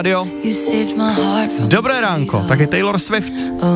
Radio. Dobré ránko, taky Taylor Swift.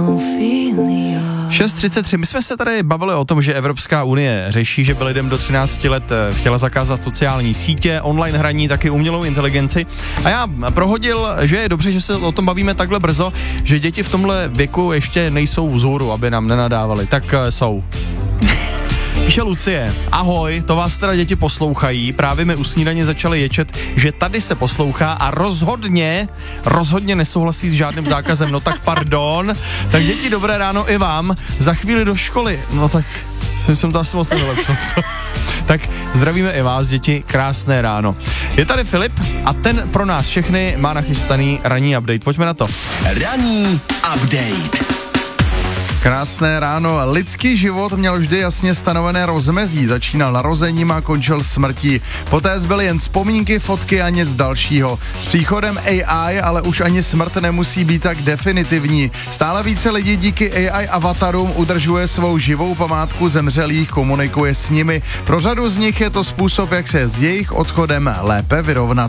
6:33, my jsme se tady bavili o tom, že Evropská unie řeší, že by lidem do 13 let chtěla zakázat sociální sítě, online hraní, taky umělou inteligenci. A já prohodil, že je dobře, že se o tom bavíme takhle brzo, že děti v tomhle věku ještě nejsou vzhůru, aby nám nenadávali. Tak jsou. Píše Lucie, ahoj, to vás teda děti poslouchají, právě mi u snídaně začaly ječet, že tady se poslouchá a rozhodně nesouhlasí s žádným zákazem, no tak pardon, tak děti dobré ráno i vám, za chvíli do školy, no tak jsem to asi moc nevylepšil, co? Tak zdravíme i vás, děti, krásné ráno. Je tady Filip a ten pro nás všechny má nachystaný ranní update, pojďme na to. Ranní update. Krásné ráno. Lidský život měl vždy jasně stanovené rozmezí. Začínal narozením a končil smrtí. Poté zbyly jen vzpomínky, fotky a nic dalšího. S příchodem AI ale už ani smrt nemusí být tak definitivní. Stále více lidí díky AI avatarům udržuje svou živou památku zemřelých, komunikuje s nimi. Pro řadu z nich je to způsob, jak se s jejich odchodem lépe vyrovnat.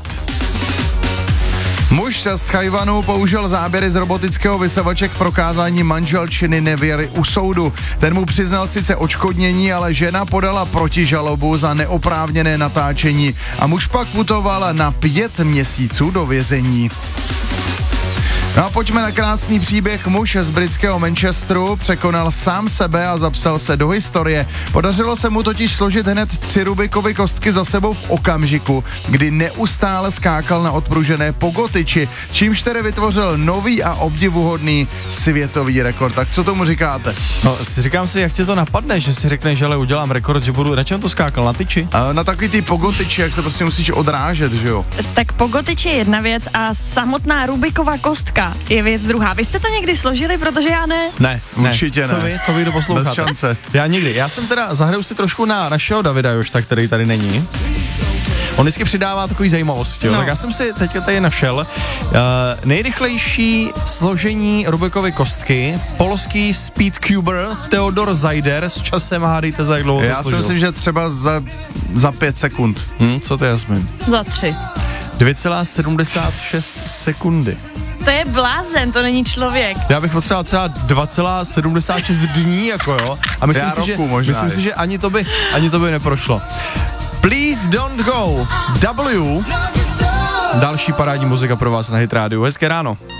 Muž z Tchajwanu použil záběry z robotického vysavače k prokázání manželčiny nevěry u soudu. Ten mu přiznal sice odškodnění, ale žena podala protižalobu za neoprávněné natáčení a muž pak putoval na 5 měsíců do vězení. No a pojďme na krásný příběh. Muž z britského Manchesteru překonal sám sebe a zapsal se do historie. Podařilo se mu totiž složit hned 3 Rubikovy kostky za sebou v okamžiku, kdy neustále skákal na odpružené pogotyči, čímž tedy vytvořil nový a obdivuhodný světový rekord. Tak co tomu říkáte? No, říkám si, jak tě to napadne, že si řekneš, že ale udělám rekord, že budu, na čem to skákal, na tyči? Na takový ty pogotyči, jak se prostě musíš odrážet, že jo? Tak pogotyč je jedna věc a samotná Rubikova kostka je věc druhá. Vy jste to někdy složili, protože já ne? Ne, určitě ne. Co vy kdo posloucháte? Bez šance. Já nikdy. Já jsem teda, zahraju si trošku na našeho Davida Jošta, který tady není. On vždycky přidává takový zajímavosti, no. Tak já jsem si teďka tady našel nejrychlejší složení Rubikovy kostky, polský speedcuber Theodor Zajder, s časem hádejte za jak dlouho to složil. Já si myslím, že třeba za 5 sekund. Co ty, Jasmin? Za 3. 2,76 sekundy. To je blázen, to není člověk. Já bych potřeboval třeba 2,76 dní, jako jo. A myslím si, že ani to by neprošlo. Please don't go. W. Další parádní muzika pro vás na Hit Radio. Hezké ráno.